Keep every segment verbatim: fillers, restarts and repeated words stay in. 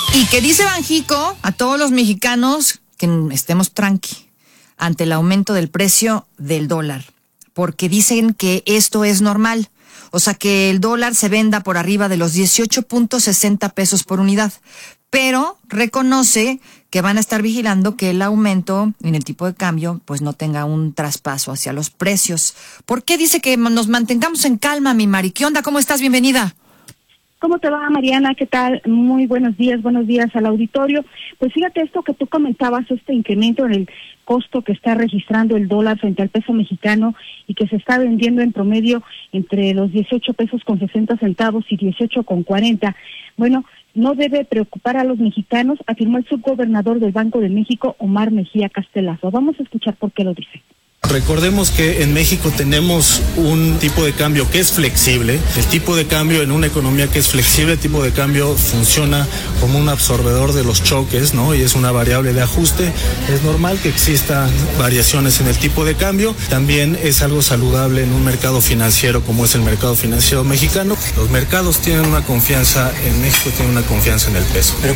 Y que dice Banjico a todos los mexicanos que estemos tranqui ante el aumento del precio del dólar, porque dicen que esto es normal. O sea, que el dólar se venda por arriba de los dieciocho punto sesenta pesos por unidad. Pero reconoce que van a estar vigilando que el aumento en el tipo de cambio pues no tenga un traspaso hacia los precios. ¿Por qué dice que nos mantengamos en calma, mi Mari? ¿Qué onda? ¿Cómo estás? Bienvenida. ¿Cómo te va, Mariana? ¿Qué tal? Muy buenos días, buenos días al auditorio. Pues fíjate esto que tú comentabas, este incremento en el costo que está registrando el dólar frente al peso mexicano y que se está vendiendo en promedio entre los dieciocho pesos con sesenta centavos y dieciocho con cuarenta. Bueno, no debe preocupar a los mexicanos, afirmó el subgobernador del Banco de México, Omar Mejía Castelazo. Vamos a escuchar por qué lo dice. Recordemos que en México tenemos un tipo de cambio que es flexible. El tipo de cambio en una economía que es flexible, el tipo de cambio funciona como un absorbedor de los choques, ¿no? Y es una variable de ajuste. Es normal que existan variaciones en el tipo de cambio. También es algo saludable en un mercado financiero como es el mercado financiero mexicano. Los mercados tienen una confianza en México, tienen una confianza en el peso. Pero...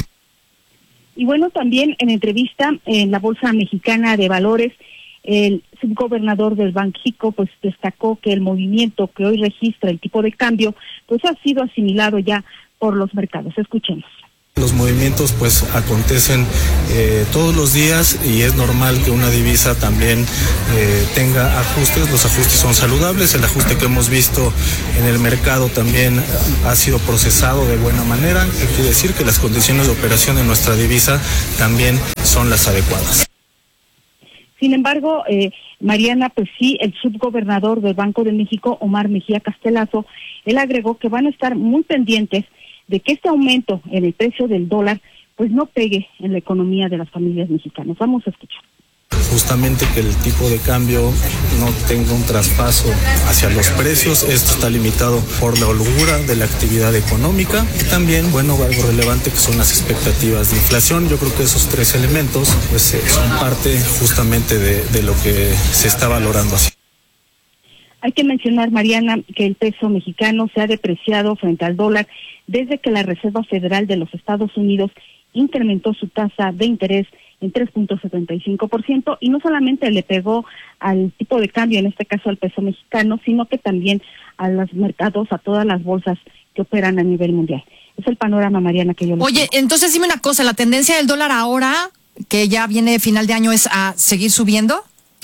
Y bueno, también en entrevista en la Bolsa Mexicana de Valores, el subgobernador del Banjico pues destacó que el movimiento que hoy registra el tipo de cambio pues ha sido asimilado ya por los mercados. Escuchemos. Los movimientos pues acontecen eh, todos los días y es normal que una divisa también eh, tenga ajustes. Los ajustes son saludables. El ajuste que hemos visto en el mercado también ha sido procesado de buena manera. Quiere decir que las condiciones de operación de nuestra divisa también son las adecuadas. Sin embargo, eh, Mariana, pues sí, el subgobernador del Banco de México, Omar Mejía Castelazo, él agregó que van a estar muy pendientes de que este aumento en el precio del dólar pues no pegue en la economía de las familias mexicanas. Vamos a escuchar. Justamente que el tipo de cambio no tenga un traspaso hacia los precios. Esto está limitado por la holgura de la actividad económica y también, bueno, algo relevante que son las expectativas de inflación. Yo creo que esos tres elementos pues eh, son parte justamente de, de lo que se está valorando así. Hay que mencionar, Mariana, que el peso mexicano se ha depreciado frente al dólar desde que la Reserva Federal de los Estados Unidos incrementó su tasa de interés en tres punto setenta y cinco por ciento y no solamente le pegó al tipo de cambio, en este caso al peso mexicano, sino que también a los mercados, a todas las bolsas que operan a nivel mundial. Es el panorama, Mariana, que yo les Oye, digo. Entonces dime una cosa, ¿la tendencia del dólar ahora, que ya viene final de año, es a seguir subiendo?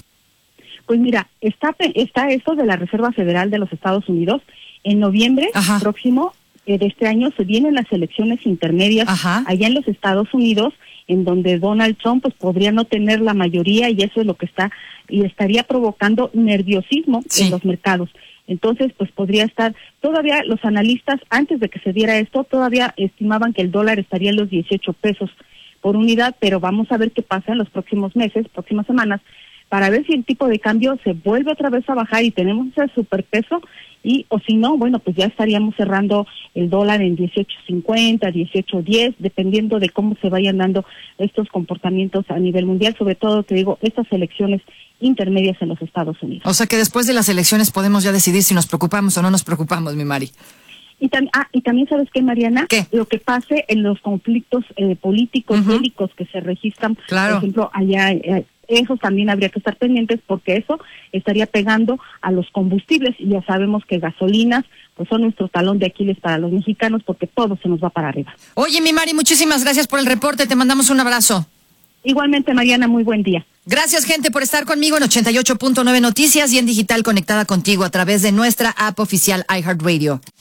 Pues mira, está, está esto de la Reserva Federal de los Estados Unidos. En noviembre Ajá. próximo eh, de este año se vienen las elecciones intermedias Ajá. allá en los Estados Unidos, en donde Donald Trump pues podría no tener la mayoría y eso es lo que está y estaría provocando nerviosismo sí. en los mercados. Entonces, pues podría estar, todavía los analistas, antes de que se diera esto, todavía estimaban que el dólar estaría en los dieciocho pesos por unidad, pero vamos a ver qué pasa en los próximos meses, próximas semanas, para ver si el tipo de cambio se vuelve otra vez a bajar y tenemos ese superpeso, y o si no, bueno, pues ya estaríamos cerrando el dólar en dieciocho cincuenta, dieciocho diez, dependiendo de cómo se vayan dando estos comportamientos a nivel mundial, sobre todo, te digo, estas elecciones intermedias en los Estados Unidos. O sea que después de las elecciones podemos ya decidir si nos preocupamos o no nos preocupamos, mi Mari. Y, tam- ah, y también, ¿sabes qué, Mariana? ¿Qué? Lo que pase en los conflictos eh, políticos, uh-huh. bélicos que se registran, claro. por ejemplo, allá... Eh, esos también habría que estar pendientes porque eso estaría pegando a los combustibles y ya sabemos que gasolinas pues son nuestro talón de Aquiles para los mexicanos porque todo se nos va para arriba. Oye, mi Mari, muchísimas gracias por el reporte, te mandamos un abrazo. Igualmente, Mariana, muy buen día. Gracias, gente, por estar conmigo en ochenta y ocho punto nueve Noticias y en digital conectada contigo a través de nuestra app oficial iHeartRadio.